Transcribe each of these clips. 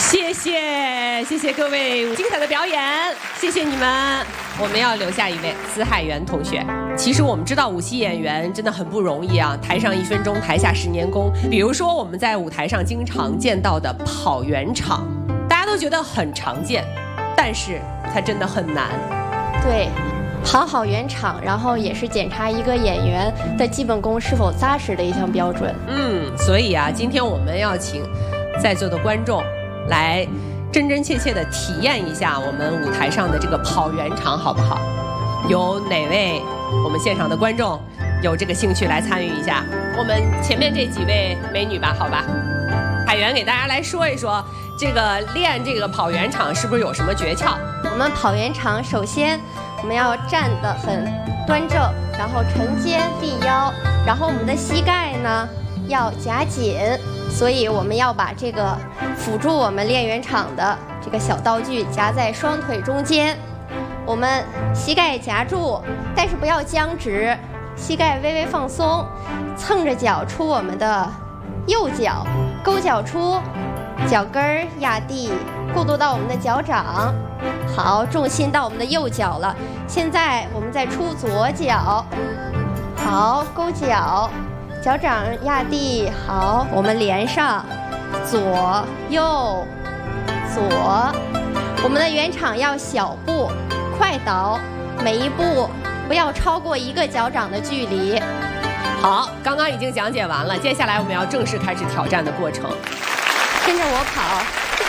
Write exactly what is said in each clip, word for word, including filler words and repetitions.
谢谢谢谢各位精彩的表演，谢谢你们。我们要留下一位司海源同学。其实我们知道舞戏演员真的很不容易啊，台上一分钟，台下十年功。比如说我们在舞台上经常见到的跑圆场，大家都觉得很常见，但是它真的很难。 对。跑好圆场，然后也是检查一个演员的基本功是否扎实的一项标准。 嗯，所以啊，今天我们要请在座的观众来真真切切的体验一下我们舞台上的这个跑圆场，好不好？有哪位我们现场的观众有这个兴趣来参与一下？我们前面这几位美女吧，好吧？海源给大家来说一说，这个练这个跑圆场是不是有什么诀窍？ 我们跑圆场首先我们要站得很端正，然后沉肩立腰，然后我们的膝盖呢要夹紧，所以我们要把这个辅助我们练圆场的这个小道具夹在双腿中间。我们膝盖夹住，但是不要僵直，膝盖微微放松，蹭着脚出我们的右脚，勾脚出，脚跟儿压地，过渡到我们的脚掌。好，重心到我们的右脚了。现在我们再出左脚，好，勾脚，脚掌压地。好，我们连上，左右左。我们的圆场要小步快倒，每一步不要超过一个脚掌的距离。 好，刚刚已经讲解完了，接下来我们要正式开始挑战的过程。 跟着我跑。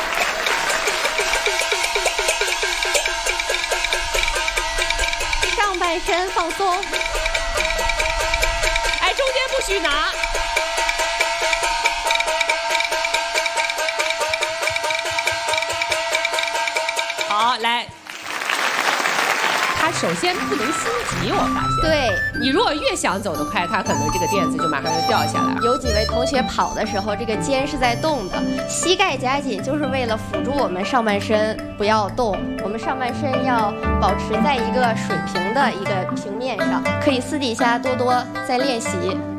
上半身放松， 哎，中间不许拿。好，来。它首先不能心急，我发现。 对， 你如果越想走得快，它可能这个垫子就马上就掉下来了。 有几位同学跑的时候，这个肩是在动的，膝盖夹紧，就是为了辅助我们上半身不要动。我们上半身要保持在一个水平的一个平面上。可以私底下多多再练习。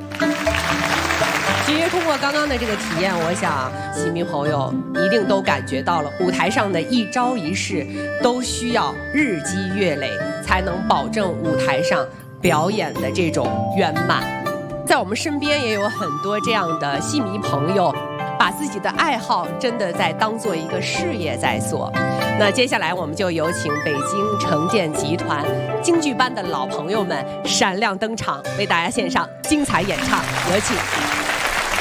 其实通过刚刚的这个体验，我想戏迷朋友一定都感觉到了，舞台上的一招一式都需要日积月累，才能保证舞台上表演的这种圆满。在我们身边也有很多这样的戏迷朋友，把自己的爱好真的在当做一个事业在做。那接下来我们就有请北京城建集团京剧班的老朋友们闪亮登场，为大家献上精彩演唱，有请。